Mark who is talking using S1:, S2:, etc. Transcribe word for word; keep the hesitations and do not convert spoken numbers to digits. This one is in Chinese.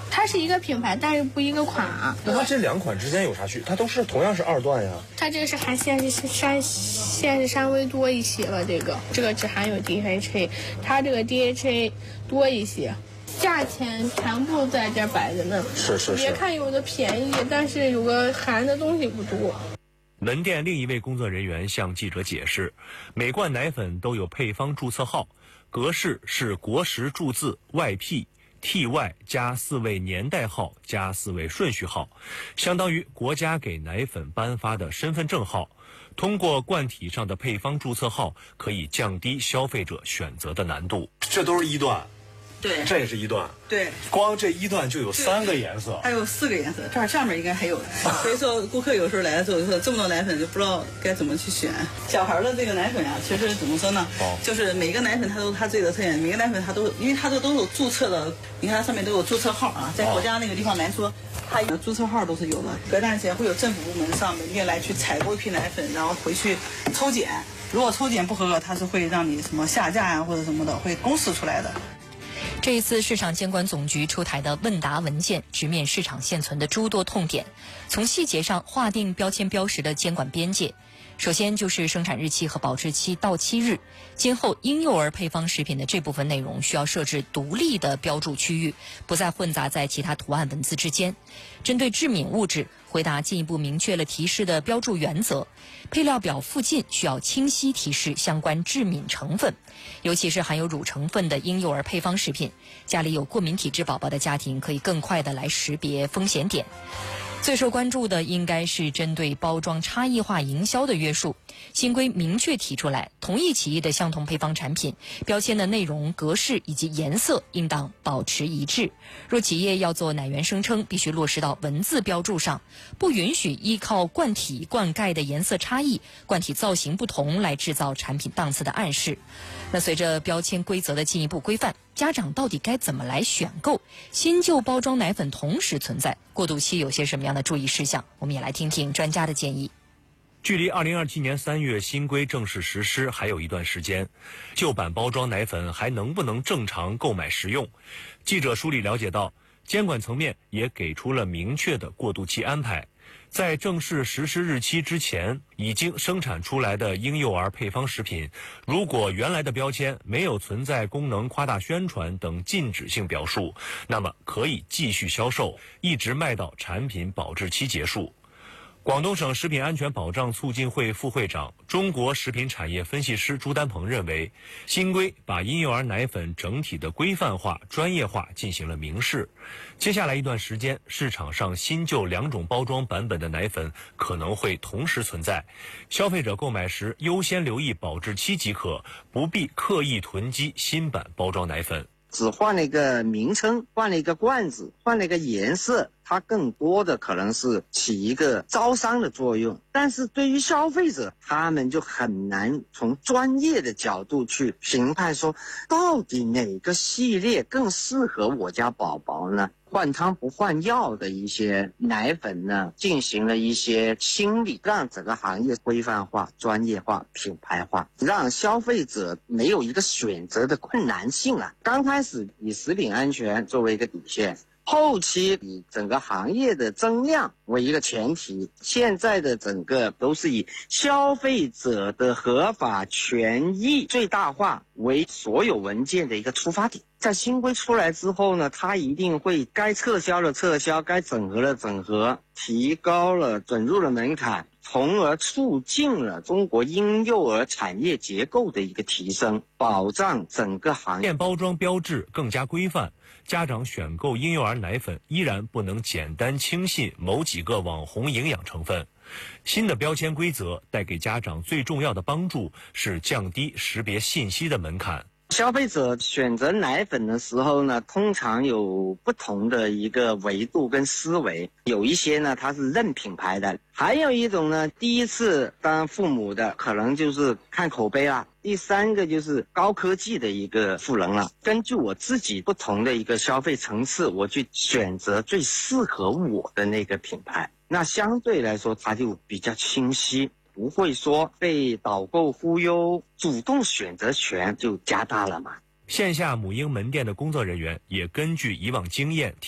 S1: 它是一个品牌，但是不一个款啊。
S2: 那它这两款之间有啥区别？它都是同样是二段呀。
S1: 它这个是含限是山限是稍微多一些了，这个这个只含有 D H A， 它这个 D H A 多一些。价钱全部在这摆着呢，
S2: 是是是。
S1: 别看有的便宜，但是有个含的东西不多。
S3: 门店另一位工作人员向记者解释，每罐奶粉都有配方注册号，格式是国时注字外 P T Y 加四位年代号加四位顺序号，相当于国家给奶粉颁发的身份证号。通过罐体上的配方注册号，可以降低消费者选择的难度。
S2: 这都是一段。
S4: 对，
S2: 这也是一段。
S4: 对，
S2: 光这一段就有三个颜色，
S4: 还有四个颜色，这儿上面应该还有。所以说，顾客有时候来的时候就说这么多奶粉就不知道该怎么去选。小孩的这个奶粉呀、啊，其实怎么说呢？哦，就是每个奶粉它都有它自己的特点，每个奶粉它都因为它都都有注册的，你看它上面都有注册号啊，在国家那个地方来说，它有注册号都是有的。隔段时间会有政府部门上门店来去采购一批奶粉，然后回去抽检，如果抽检不合格，它是会让你什么下架呀、啊、或者什么的，会公示出来的。
S5: 这一次市场监管总局出台的问答文件直面市场现存的诸多痛点，从细节上划定标签标识的监管边界。首先就是生产日期和保质期到期日，今后婴幼儿配方食品的这部分内容需要设置独立的标注区域，不再混杂在其他图案文字之间。针对致敏物质，回答进一步明确了提示的标注原则，配料表附近需要清晰提示相关致敏成分，尤其是含有乳成分的婴幼儿配方食品，家里有过敏体质宝宝的家庭可以更快地来识别风险点。最受关注的应该是针对包装差异化营销的约束。新规明确提出来，同一企业的相同配方产品，标签的内容、格式以及颜色应当保持一致。若企业要做奶源声称，必须落实到文字标注上，不允许依靠罐体、罐盖的颜色差异、罐体造型不同来制造产品档次的暗示。那随着标签规则的进一步规范，家长到底该怎么来选购？新旧包装奶粉同时存在，过渡期有些什么样的注意事项？我们也来听听专家的建议。
S3: 距离二零二七年三月新规正式实施还有一段时间，旧版包装奶粉还能不能正常购买食用？记者梳理了解到，监管层面也给出了明确的过渡期安排。在正式实施日期之前，已经生产出来的婴幼儿配方食品，如果原来的标签没有存在功能夸大宣传等禁止性表述，那么可以继续销售，一直卖到产品保质期结束。广东省食品安全保障促进会副会长、中国食品产业分析师朱丹鹏认为，新规把婴幼儿奶粉整体的规范化、专业化进行了明示。接下来一段时间，市场上新旧两种包装版本的奶粉可能会同时存在，消费者购买时优先留意保质期即可，不必刻意囤积新版包装奶粉。
S6: 只换了一个名称，换了一个罐子，换了一个颜色，它更多的可能是起一个招商的作用。但是对于消费者，他们就很难从专业的角度去评判说，到底哪个系列更适合我家宝宝呢？换汤不换药的一些奶粉呢，进行了一些清理，让整个行业规范化、专业化、品牌化，让消费者没有一个选择的困难性啊。刚开始以食品安全作为一个底线，后期以整个行业的增量为一个前提，现在的整个都是以消费者的合法权益最大化为所有文件的一个出发点。在新规出来之后呢，它一定会该撤销的撤销，该整合的整合，提高了准入的门槛，从而促进了中国婴幼儿产业结构的一个提升，保障整个行业
S3: 包装标志更加规范。家长选购婴幼儿奶粉依然不能简单轻信某几个网红营养成分。新的标签规则带给家长最重要的帮助是降低识别信息的门槛。
S6: 消费者选择奶粉的时候呢，通常有不同的一个维度跟思维，有一些呢它是认品牌的，还有一种呢第一次当父母的可能就是看口碑啦，第三个就是高科技的一个赋能了。根据我自己不同的一个消费层次，我去选择最适合我的那个品牌，那相对来说它就比较清晰，不会说被导购忽悠，主动选择权就加大了嘛。
S3: 线下母婴门店的工作人员也根据以往经验